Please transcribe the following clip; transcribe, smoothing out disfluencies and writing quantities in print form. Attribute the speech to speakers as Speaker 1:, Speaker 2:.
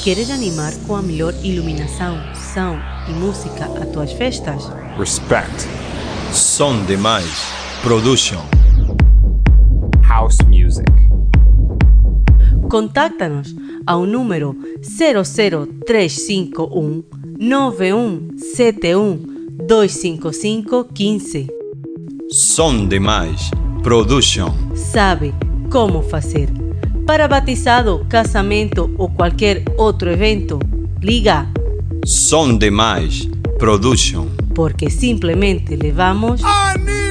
Speaker 1: Queres animar com a melhor iluminação, som e música a tuas festas?
Speaker 2: Respect. Som Demais Production.
Speaker 3: House music.
Speaker 1: Contáctanos ao número 00351 9171 255 15.
Speaker 2: Som Demais Production.
Speaker 1: Sabe como fazer. Para batizado, casamento ou qualquer outro evento, liga.
Speaker 2: Som Demais Production.
Speaker 1: Porque simplesmente levamos...
Speaker 4: ¡Animo!